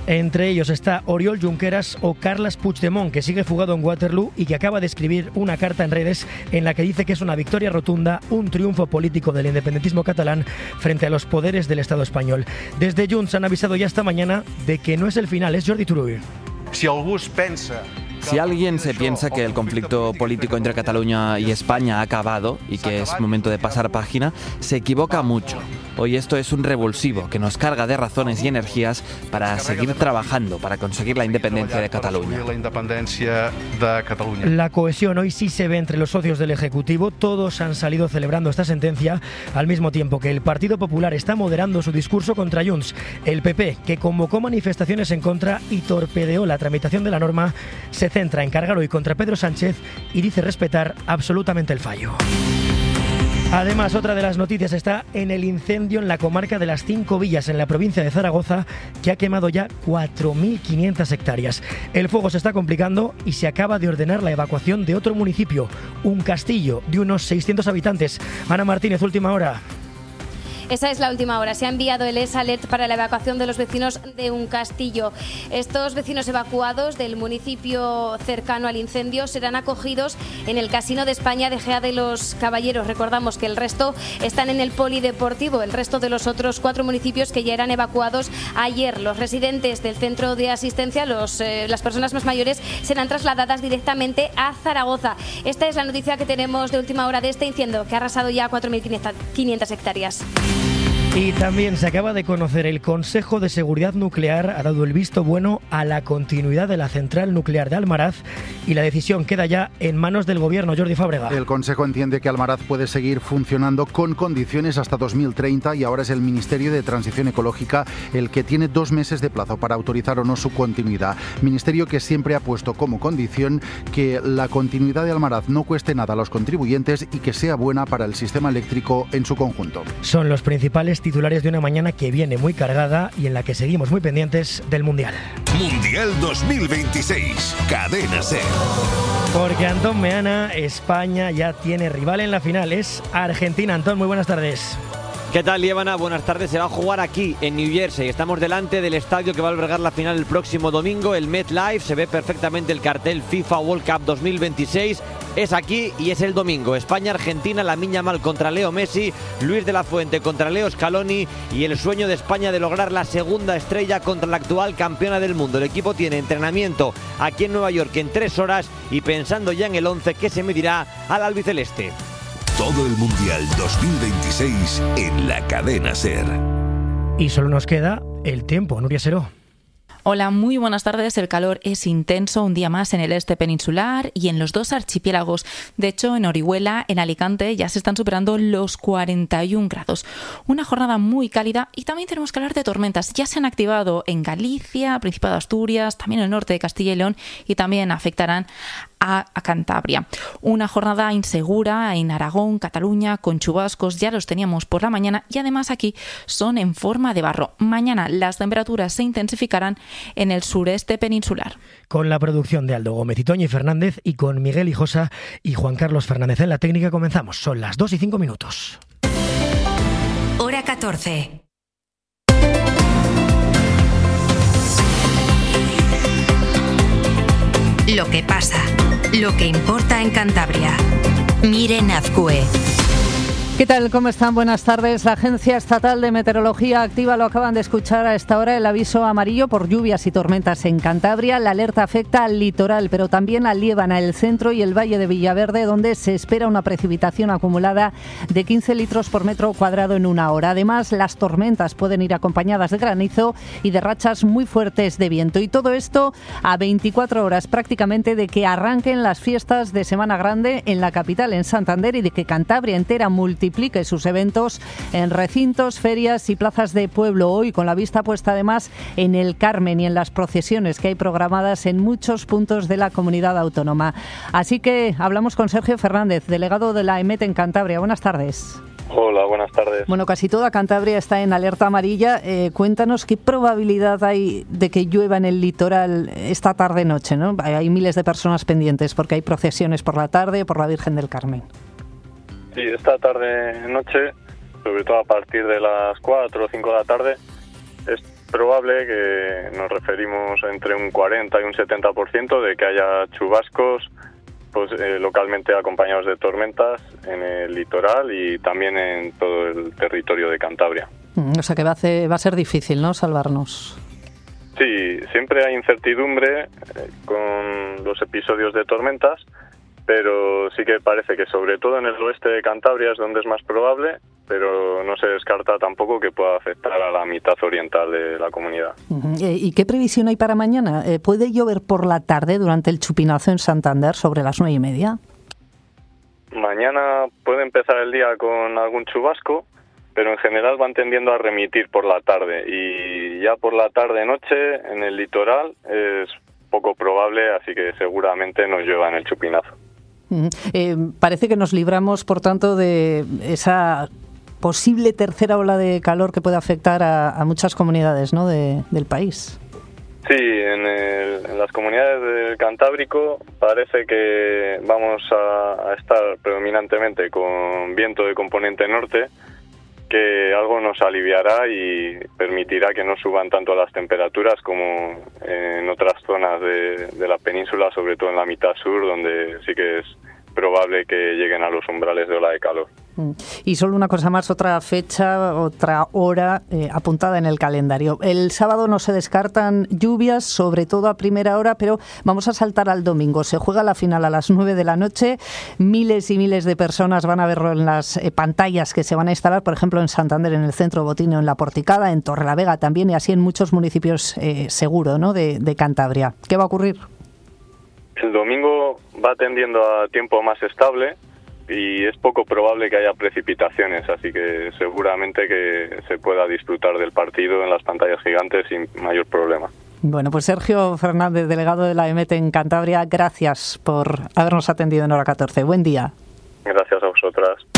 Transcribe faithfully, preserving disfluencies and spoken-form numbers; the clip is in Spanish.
Entre ellos está Oriol Junqueras o Carles Puigdemont, que sigue fugado en Waterloo y que acaba de escribir una carta en redes en la que dice que es una victoria rotunda, un triunfo político del independentismo catalán frente a los poderes del Estado español. Desde Junts han avisado ya esta mañana de que no es el final, es Jordi Turull. Si algú es pensa Si alguien se piensa que el conflicto político entre Cataluña y España ha acabado y que es momento de pasar página, se equivoca mucho. Hoy esto es un revulsivo que nos carga de razones y energías para seguir trabajando para conseguir la independencia de Cataluña. La cohesión hoy sí se ve entre los socios del Ejecutivo. Todos han salido celebrando esta sentencia al mismo tiempo que el Partido Popular está moderando su discurso contra Junts. El P P, que convocó manifestaciones en contra y torpedeó la tramitación de la norma, se centra en cargar hoy contra Pedro Sánchez y dice respetar absolutamente el fallo. Además, otra de las noticias está en el incendio en la comarca de las Cinco Villas, en la provincia de Zaragoza, que ha quemado ya cuatro mil quinientas hectáreas. El fuego se está complicando y se acaba de ordenar la evacuación de otro municipio, un castillo de unos seiscientos habitantes. Ana Martínez, última hora. Esa es la última hora. Se ha enviado el E S Alert para la evacuación de los vecinos de un castillo. Estos vecinos evacuados del municipio cercano al incendio serán acogidos en el Casino de España de Gea de los Caballeros. Recordamos que el resto están en el polideportivo, el resto de los otros cuatro municipios que ya eran evacuados ayer. Los residentes del centro de asistencia, los, eh, las personas más mayores, serán trasladadas directamente a Zaragoza. Esta es la noticia que tenemos de última hora de este incendio que ha arrasado ya cuatro mil quinientas hectáreas. Y también se acaba de conocer, el Consejo de Seguridad Nuclear ha dado el visto bueno a la continuidad de la central nuclear de Almaraz y la decisión queda ya en manos del Gobierno. Jordi Fábrega. El Consejo entiende que Almaraz puede seguir funcionando con condiciones hasta dos mil treinta y ahora es el Ministerio de Transición Ecológica el que tiene dos meses de plazo para autorizar o no su continuidad. Ministerio que siempre ha puesto como condición que la continuidad de Almaraz no cueste nada a los contribuyentes y que sea buena para el sistema eléctrico en su conjunto. Son los principales titulares de una mañana que viene muy cargada y en la que seguimos muy pendientes del Mundial. Mundial dos mil veintiséis, Cadena SER. Porque Antón Meana, España ya tiene rival en la final, es Argentina. Antón, muy buenas tardes. ¿Qué tal, Líbana? Buenas tardes. Se va a jugar aquí, en New Jersey. Estamos delante del estadio que va a albergar la final el próximo domingo, el MetLife. Se ve perfectamente el cartel FIFA World Cup dos mil veintiséis. Es aquí y es el domingo. España-Argentina, Lamine Yamal contra Leo Messi, Luis de la Fuente contra Leo Scaloni y el sueño de España de lograr la segunda estrella contra la actual campeona del mundo. El equipo tiene entrenamiento aquí en Nueva York en tres horas y pensando ya en el once que se medirá al albiceleste. Todo el Mundial dos mil veintiséis en la Cadena SER. Y solo nos queda el tiempo. Nuria Seró. Hola, muy buenas tardes. El calor es intenso un día más en el este peninsular y en los dos archipiélagos. De hecho, en Orihuela, en Alicante, ya se están superando los cuarenta y un grados. Una jornada muy cálida y también tenemos que hablar de tormentas. Ya se han activado en Galicia, Principado de Asturias, también en el norte de Castilla y León y también afectarán a, a Cantabria. Una jornada insegura en Aragón, Cataluña, con chubascos, ya los teníamos por la mañana y además aquí son en forma de barro. Mañana las temperaturas se intensificarán en el sureste peninsular. Con la producción de Aldo Gómez y Toñi Fernández y con Miguel Hijosa y Juan Carlos Fernández en la técnica comenzamos. Son las dos y cinco minutos. Hora catorce. Lo que pasa, lo que importa en Cantabria. Miren Azcue. ¿Qué tal? ¿Cómo están? Buenas tardes. La Agencia Estatal de Meteorología activa, lo acaban de escuchar a esta hora, el aviso amarillo por lluvias y tormentas en Cantabria. La alerta afecta al litoral, pero también a Liébana, el centro y el valle de Villaverde, donde se espera una precipitación acumulada de quince litros por metro cuadrado en una hora. Además, las tormentas pueden ir acompañadas de granizo y de rachas muy fuertes de viento. Y todo esto a veinticuatro horas prácticamente de que arranquen las fiestas de Semana Grande en la capital, en Santander, y de que Cantabria entera multiplique sus eventos en recintos, ferias y plazas de pueblo. Hoy con la vista puesta además en el Carmen y en las procesiones que hay programadas en muchos puntos de la comunidad autónoma. Así que hablamos con Sergio Fernández, delegado de la EMET en Cantabria. Buenas tardes. Hola, buenas tardes. Bueno, casi toda Cantabria está en alerta amarilla. Eh, cuéntanos qué probabilidad hay de que llueva en el litoral esta tarde-noche, ¿no? Hay miles de personas pendientes porque hay procesiones por la tarde por la Virgen del Carmen. Sí, esta tarde-noche, sobre todo a partir de las cuatro o cinco de la tarde, es probable, que nos referimos entre un cuarenta y un setenta por ciento, de que haya chubascos pues eh, localmente acompañados de tormentas en el litoral y también en todo el territorio de Cantabria. O sea que va a, hacer, va a ser difícil, ¿no?, salvarnos. Sí, siempre hay incertidumbre eh, con los episodios de tormentas, pero sí que parece que sobre todo en el oeste de Cantabria es donde es más probable, pero no se descarta tampoco que pueda afectar a la mitad oriental de la comunidad. Uh-huh. ¿Y qué previsión hay para mañana? ¿Puede llover por la tarde durante el chupinazo en Santander sobre las nueve y media? Mañana puede empezar el día con algún chubasco, pero en general van tendiendo a remitir por la tarde, y ya por la tarde-noche en el litoral es poco probable, así que seguramente nos llueva en el chupinazo. Uh-huh. Eh, parece que nos libramos, por tanto, de esa posible tercera ola de calor que puede afectar a, a muchas comunidades, ¿no?, de, del país. Sí, en, el, en las comunidades del Cantábrico parece que vamos a, a estar predominantemente con viento de componente norte, que algo nos aliviará y permitirá que no suban tanto las temperaturas como en otras zonas de, de la península, sobre todo en la mitad sur, donde sí que es probable que lleguen a los umbrales de ola de calor. Y solo una cosa más, otra fecha, otra hora eh, apuntada en el calendario. El sábado no se descartan lluvias, sobre todo a primera hora, pero vamos a saltar al domingo. Se juega la final a las nueve de la noche. Miles y miles de personas van a verlo en las eh, pantallas que se van a instalar, por ejemplo, en Santander, en el Centro Botino, en La Porticada, en Torrelavega también, y así en muchos municipios eh, seguro, ¿no?, de, de Cantabria. ¿Qué va a ocurrir? El domingo va tendiendo a tiempo más estable y es poco probable que haya precipitaciones, así que seguramente que se pueda disfrutar del partido en las pantallas gigantes sin mayor problema. Bueno, pues Sergio Fernández, delegado de la EMET en Cantabria, gracias por habernos atendido en Hora catorce. Buen día. Gracias a vosotras.